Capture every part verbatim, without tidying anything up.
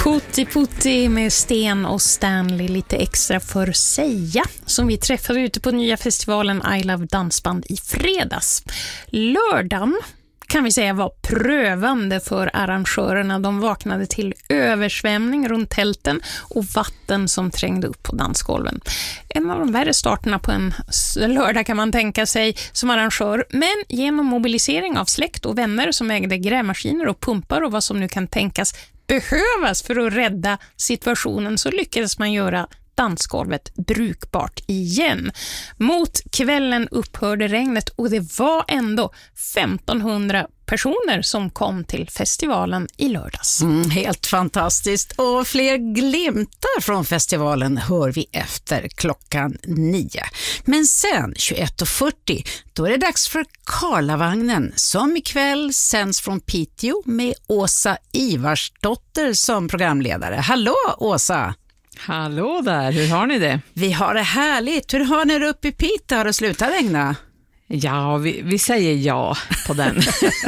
Tutti Putti med Sten och Stanley, lite extra för Säga, som vi träffade ute på nya festivalen I Love Dansband i fredags. Lördagen kan vi säga var prövande för arrangörerna. De vaknade till översvämning runt tälten och vatten som trängde upp på dansgolven. En av de värre starterna på en lördag kan man tänka sig som arrangör, men genom mobilisering av släkt och vänner som ägde grävmaskiner och pumpar och vad som nu kan tänkas behövas för att rädda situationen, så lyckades man göra dansgolvet brukbart igen. Mot kvällen upphörde regnet och det var ändå femtonhundra personer som kom till festivalen i lördags. Mm, helt fantastiskt. Och fler glimtar från festivalen hör vi efter klockan nio. Men sen tjugoett och fyrtio, då är det dags för Karlavagnen som ikväll sänds från Piteå med Åsa Ivarsdotter som programledare. Hallå Åsa! Hallå där, hur har ni det? Vi har det härligt. Hur har ni det uppe i Piteå? Har det slutat regna? Ja, vi, vi säger ja på den.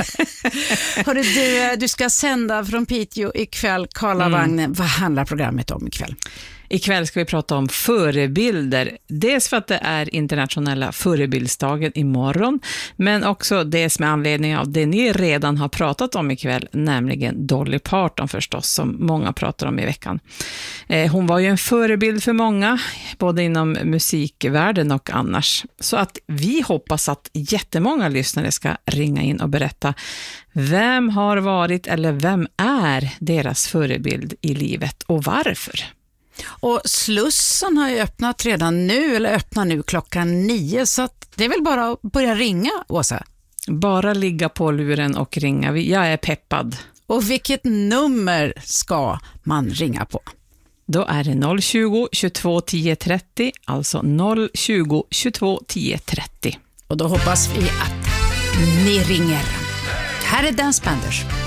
Hörru, du, du ska sända från Piteå ikväll, Karlavagnen. Mm. Vad handlar programmet om ikväll? Ikväll ska vi prata om förebilder. Dels för att det är internationella förebildsdagen imorgon, men också dels med anledning av det ni redan har pratat om ikväll, nämligen Dolly Parton förstås, som många pratar om i veckan. Eh, hon var ju en förebild för många, både inom musikvärlden och annars. Så att vi hoppas att jättemånga lyssnare ska ringa in och berätta vem har varit eller vem är deras förebild i livet och varför. Och Slussen har ju öppnat redan nu, eller öppnar nu klockan nio, så att det är väl bara att börja ringa, Åsa? Bara ligga på luren och ringa. Jag är peppad. Och vilket nummer ska man ringa på? Då är det noll tjugo, tjugotvå, tio, trettio, alltså noll tjugo, tjugotvå, tio, trettio. Och då hoppas vi att ni ringer. Här är Dansbanders.